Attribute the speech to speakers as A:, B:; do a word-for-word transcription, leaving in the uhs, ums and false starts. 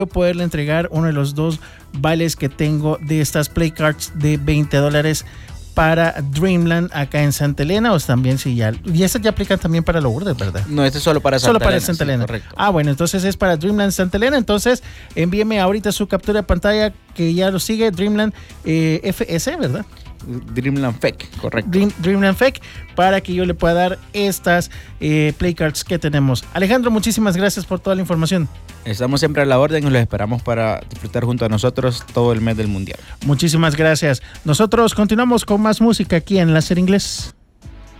A: poderle entregar uno de los dos vales que tengo de estas Play Cards de veinte dólares para Dreamland acá en Santa Elena, o también si ya... Y estas ya aplican también para Lourdes, ¿verdad?
B: No, este es solo para Santa
A: Solo para
B: Elena,
A: Santa Elena.
B: Sí, correcto.
A: Ah, bueno, entonces es para Dreamland Santa Elena. Entonces envíeme ahorita su captura de pantalla que ya lo sigue, Dreamland eh, F S, ¿verdad?
B: Dreamland F E C, correcto.
A: Dream, Dreamland F E C, para que yo le pueda dar estas eh, Play Cards que tenemos. Alejandro, muchísimas gracias por toda la información.
B: Estamos siempre a la orden y los esperamos para disfrutar junto a nosotros todo el mes del Mundial.
A: Muchísimas gracias. Nosotros continuamos con más música aquí en Láser Inglés.